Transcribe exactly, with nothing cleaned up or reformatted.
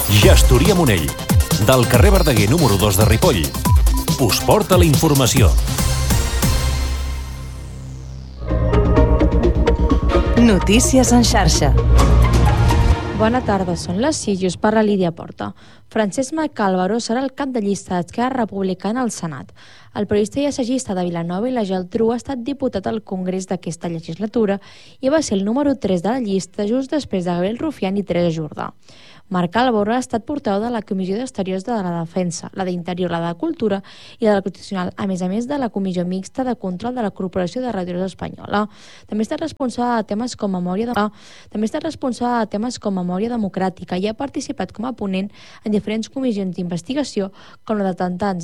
Gestoria Monell, del carrer Verdaguer número dos de Ripoll, us porta la informació. Notícies en xarxa. Bona tarda, són les sis i us parla Lídia Porta. Francesc Macàlvaro serà el cap de llista d'Esquerra Republicana al Senat. El periodista i assagista de Vilanova i la Geltrú ha estat diputat al Congrés d'aquesta legislatura i va ser el número tres de la llista just després de Gabriel Rufián i Teresa Jordà. Macàlvaro ha estat portaveu de la Comissió d'Exteriors de la Defensa, la d'Interior, la de Cultura i la de Constitucional, a més a més de la Comissió Mixta de Control de la Corporació de Radios Espanyola. També ha estat responsable de temes com memòria de... També ha estat responsable de temes com memòria democràtica i ha participat com a ponent en diferents comissions d'investigació com la d'atemptats